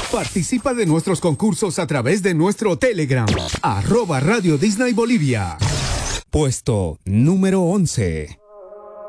Participa de nuestros concursos a través de nuestro Telegram, @Radio Disney Bolivia. Puesto número 11.